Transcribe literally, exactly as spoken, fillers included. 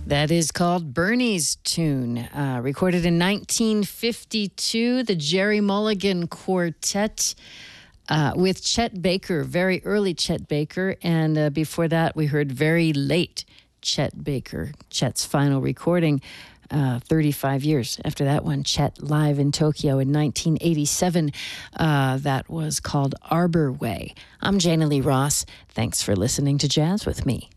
That is called Bernie's Tune, uh, recorded in nineteen fifty-two, the Jerry Mulligan Quartet uh, with Chet Baker, very early Chet Baker. And uh, before that, we heard very late Chet Baker, Chet's final recording uh, thirty-five years after that one, Chet live in Tokyo in nineteen eighty-seven. Uh, that was called Arbor Way. I'm Jana Lee Ross. Thanks for listening to Jazz with me.